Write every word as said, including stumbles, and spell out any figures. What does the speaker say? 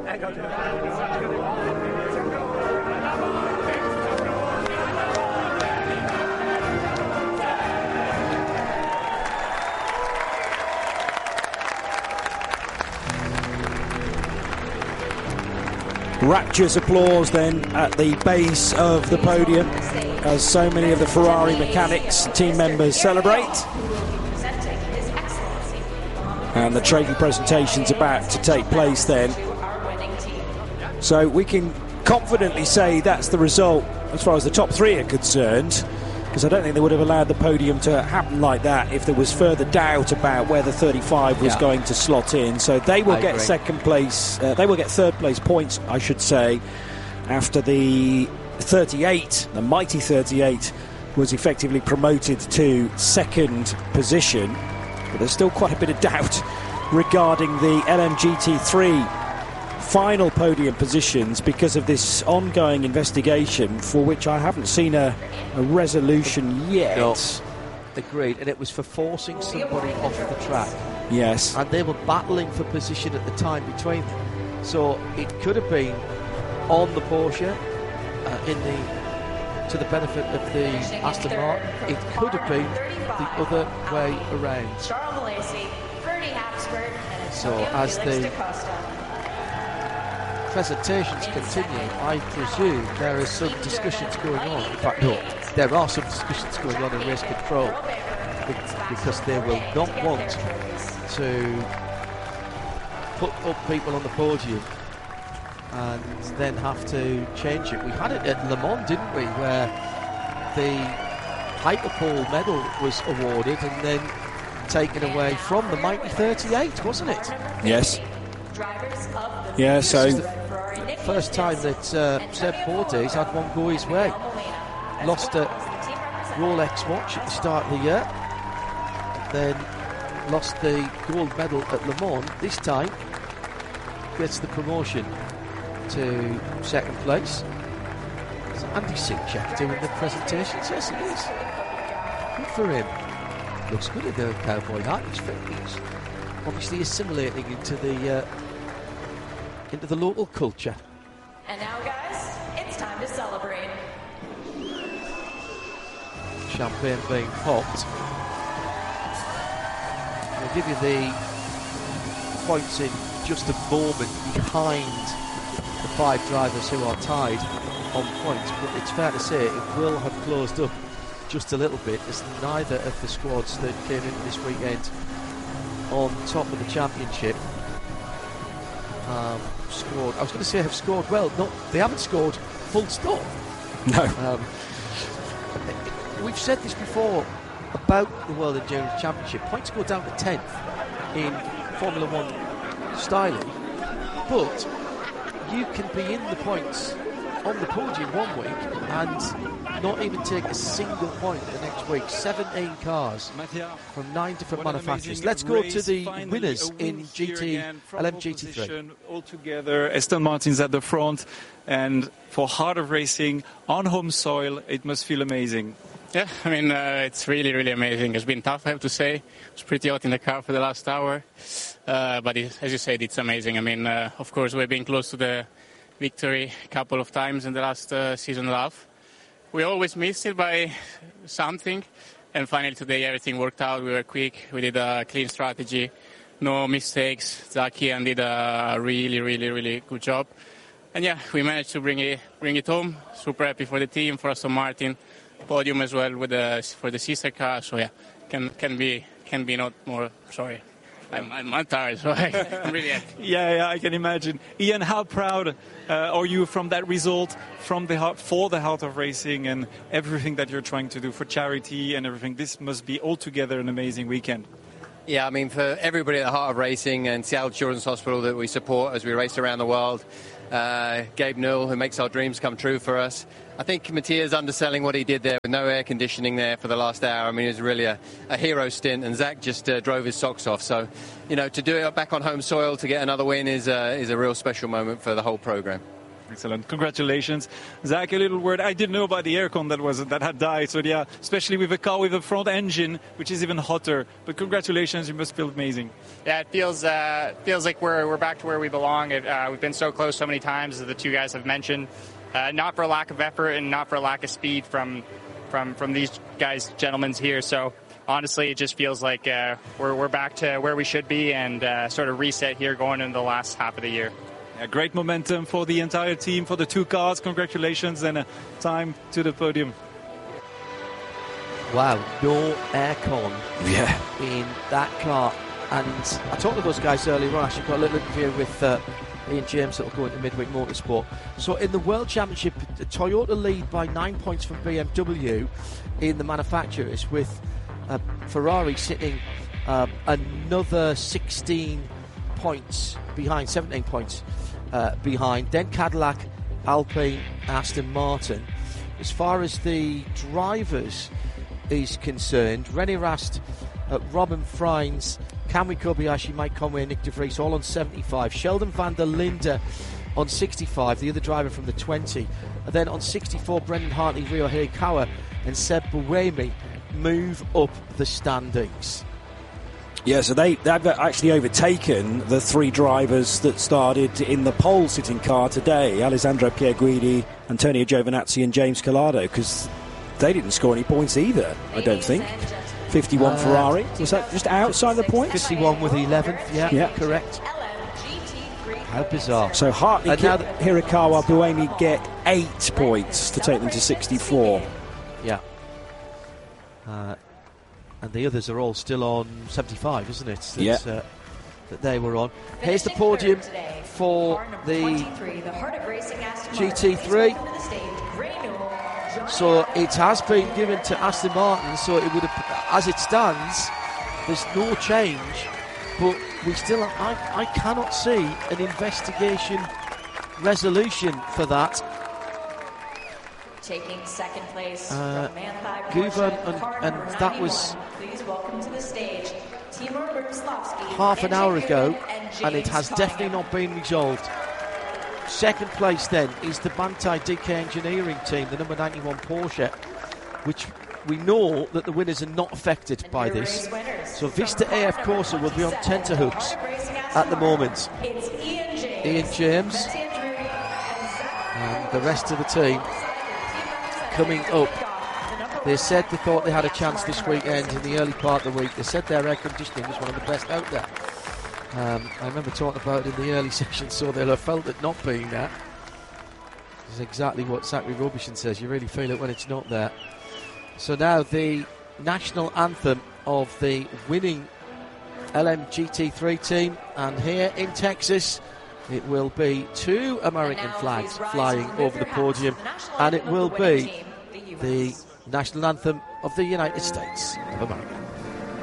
Rapturous applause then at the base of the podium as so many of the Ferrari mechanics and team members celebrate. And the trophy presentation's about to take place then. So we can confidently say that's the result as far as the top three are concerned, because I don't think they would have allowed the podium to happen like that if there was further doubt about where the thirty-five was yeah. going to slot in. So they will I get agree. second place, uh, they will get third place points, I should say, after the thirty-eight, the mighty thirty-eight, was effectively promoted to second position. But there's still quite a bit of doubt regarding the L M G T three final podium positions because of this ongoing investigation for which I haven't seen a, a resolution yet. No, agreed, and it was for forcing somebody off the track. Yes. And they were battling for position at the time between them. So it could have been on the Porsche uh, in the to the benefit of the Aston Martin. It could have been the other way around. So as the presentations continue, I presume there are some discussions going on. In fact, no, there are some discussions going on in race control because they will not want to put up people on the podium and then have to change it. We had it at Le Mans, didn't we, where the Hyperpole medal was awarded and then taken away from the mighty thirty-eight, wasn't it? Yes. Yeah, so first time that uh, Seb Fortes had one go his way. Lost a Rolex watch at the start of the year, then lost the gold medal at Le Mans. This time gets the promotion to second place. Is Andy Sinchek doing the presentations? Yes, it is. Good for him. Looks good in the cowboy hat. He's, he's obviously assimilating into the uh, into the local culture. And now, guys, it's time to celebrate. Champagne being popped. We'll give you the points in just a moment behind the five drivers who are tied on points, but it's fair to say it will have closed up just a little bit, as neither of the squads that came in this weekend on top of the championship um, scored. I was going to say have scored well. No, they haven't scored full stop. No. Um, we've said this before about the World Endurance Championship. Points go down to tenth in Formula One styling, but you can be in the points on the podium one week and not even take a single point the next week. seventeen cars from nine different manufacturers. Let's go to the winners in G T L M G T three. All together, Aston Martin's at the front, and for Heart of Racing on home soil, it must feel amazing. Yeah, I mean, uh, it's really, really amazing. It's been tough, I have to say. It's pretty hot in the car for the last hour. Uh, but it, as you said, it's amazing. I mean, uh, of course, we've been close to the victory a couple of times in the last uh, season and a half. We always missed it by something. And finally today, everything worked out. We were quick. We did a clean strategy. No mistakes. Zakian did a really, really, really good job. And yeah, we managed to bring it, bring it home. Super happy for the team, for Aston Martin. Podium as well with the for the sister car, so yeah, can can be can be not more. Sorry, I'm I'm, I'm tired, so I, I'm really happy. Yeah, yeah, I can imagine. Ian, how proud uh, are you from that result, from the heart, for the Heart of Racing and everything that you're trying to do for charity and everything? This must be altogether an amazing weekend. Yeah, I mean, for everybody at the Heart of Racing and Seattle Children's Hospital that we support as we race around the world, uh, Gabe Newell, who makes our dreams come true for us. I think Matthias underselling what he did there with no air conditioning there for the last hour. I mean, it was really a, a hero stint, and Zach just uh, drove his socks off. So, you know, to do it back on home soil to get another win is, uh, is a real special moment for the whole programme. Excellent. Congratulations. Zach, a little word. I didn't know about the aircon that was that had died. So, yeah, especially with a car with a front engine, which is even hotter. But congratulations. You must feel amazing. Yeah, it feels uh, feels like we're we're back to where we belong. It, uh, we've been so close so many times, as the two guys have mentioned. Uh, not for a lack of effort and not for a lack of speed from from, from these guys, gentlemen here. So, honestly, it just feels like uh, we're, we're back to where we should be and uh, sort of reset here going into the last half of the year. Yeah, great momentum for the entire team, for the two cars. Congratulations and a time to the podium. Wow, no aircon Yeah. in that car. And I talked to those guys earlier on. Actually got a little interview with uh, Ian James that will go into Midweek Motorsport. So in the World Championship, Toyota lead by nine points from B M W in the manufacturers, with uh, Ferrari sitting uh, another sixteen points behind, seventeen points uh, behind. Then Cadillac, Alpine, Aston Martin. As far as the drivers is concerned, René Rast, uh, Robin Freins, Kamui Kobayashi, Mike Conway and Nick De Vries all on seventy-five. Sheldon van der Linde on sixty-five, the other driver from the twenty. And then on sixty-four, Brendan Hartley, Ryo Hirakawa and Seb Buemi move up the standings. Yeah, so they, they've actually overtaken the three drivers that started in the pole-sitting car today, Alessandro Pierguidi, Antonio Giovinazzi and James Collado, because they didn't score any points either, I don't think. fifty-one uh, Ferrari, was that just outside the points? fifty-one with eleventh, yeah, yeah. Correct. How bizarre. So Hartley, Ki- Hirakawa, Buemi get eight points to take them to sixty-four. Yeah. Uh, and the others are all still on seventy-five, isn't it? Yeah. Uh, that they were on. Here's the podium for the G T three. So it has been given to Aston Martin, so it would have, as it stands, there's no change, but we still, I, I cannot see an investigation resolution for that. Taking second place uh, from Manthey, Guven, Porsche, and, car and number that was Please welcome to the stage Timur Boguslavski, half an hour ago, and, and it has definitely not been resolved. Second place then is the Bantai D K Engineering team, the number ninety-one Porsche, which we know that the winners are not affected and by this. So Vista A F Corsa will be on tenterhooks at the moment. It's Ian James, Ian James and the rest of the team coming up. They said they thought they had a chance this weekend in the early part of the week. They said their air conditioning was one of the best out there. Um, I remember talking about it in the early session, so they'll have felt it not being that. This is exactly what Zachary Robertson says. You really feel it when it's not there. So now the national anthem of the winning L M G T three team, and here in Texas it will be two American flags flying over the podium, and it will be the national anthem of the United States of America.